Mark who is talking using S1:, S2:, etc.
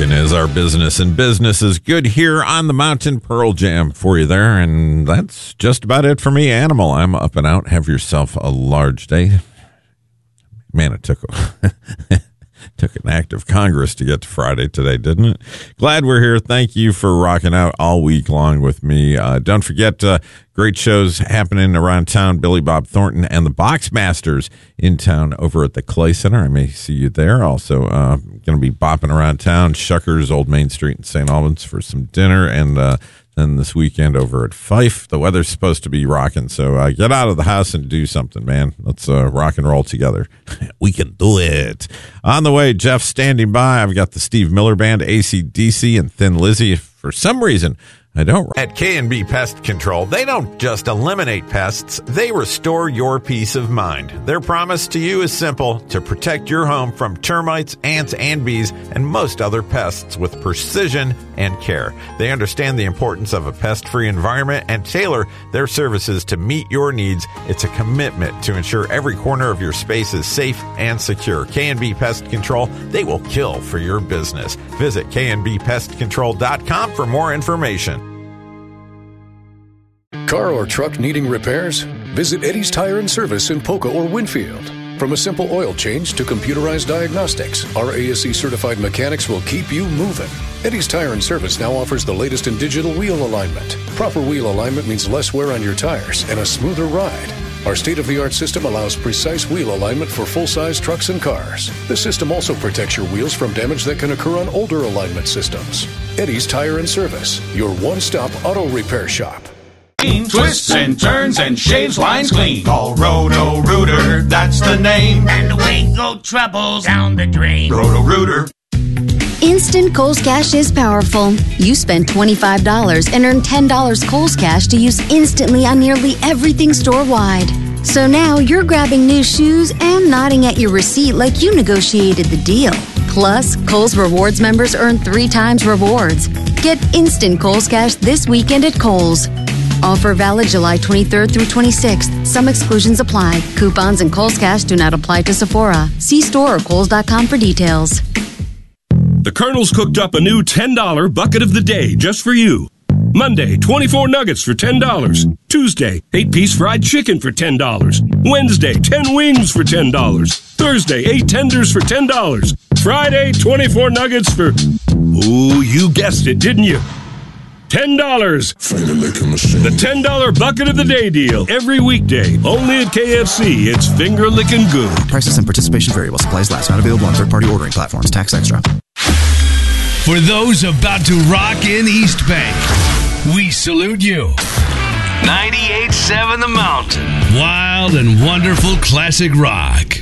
S1: Rockin' is our business, and business is good here on the Mountain. Pearl Jam for you there, and that's just about it for me, Animal. I'm up and out. Have yourself a large day. Man, it took an act of Congress to get to Friday today, didn't it? Glad we're here. Thank you for rocking out all week long with me. Don't forget, great shows happening around town. Billy Bob Thornton and the Boxmasters in town over at the Clay Center. I may see you there. Also, going to be bopping around town, Shuckers, Old Main Street in St. Albans for some dinner, and then this weekend over at Fife. The weather's supposed to be rocking, so get out of the house and do something, man. Let's rock and roll together. We can do it. On the way, Jeff standing by. I've got the Steve Miller Band, AC/DC, and Thin Lizzy. For some reason, I don't. At K&B Pest Control, they don't just eliminate pests, they restore your peace of mind. Their promise to you is simple: to protect your home from termites, ants, and bees, and most other pests with precision and care. They understand the importance of a pest-free environment and tailor their services to meet your needs. It's a commitment to ensure every corner of your space is safe and secure. K&B Pest Control, they will kill for your business. Visit knbpestcontrol.com for more information.
S2: Car or truck needing repairs? Visit Eddie's Tire and Service in Polka or Winfield. From a simple oil change to computerized diagnostics, our ASE certified mechanics will keep you moving. Eddie's Tire and Service now offers the latest in digital wheel alignment. Proper wheel alignment means less wear on your tires and a smoother ride. Our state-of-the-art system allows precise wheel alignment for full-size trucks and cars. The system also protects your wheels from damage that can occur on older alignment systems. Eddie's Tire and Service, your one-stop auto repair shop.
S3: Twists and turns and shaves lines clean. Call Roto-Rooter, that's the name.
S4: And away go troubles down the drain.
S3: Roto-Rooter.
S5: Instant Kohl's Cash is powerful. You spend $25 and earn $10 Kohl's Cash to use instantly on nearly everything store-wide. So now you're grabbing new shoes and nodding at your receipt like you negotiated the deal. Plus, Kohl's Rewards members earn 3 times rewards. Get instant Kohl's Cash this weekend at Kohl's. Offer valid July 23rd through 26th. Some exclusions apply. Coupons and Kohl's Cash do not apply to Sephora. See store or Kohls.com for details.
S6: The Colonel's cooked up a new $10 bucket of the day just for you. Monday, 24 nuggets for $10. Tuesday, 8-piece fried chicken for $10. Wednesday, 10 wings for $10. Thursday, 8 tenders for $10. Friday, 24 nuggets for... Ooh, you guessed it, didn't you? $10.
S7: Finger licking machine.
S6: The $10 bucket of the day deal. Every weekday. Only at KFC. It's finger licking good.
S8: Prices and participation variable. Supplies last. Not available on third-party ordering platforms. Tax extra.
S9: For those about to rock in East Bay, we salute you. 98.7 The Mountain. Wild and wonderful classic rock.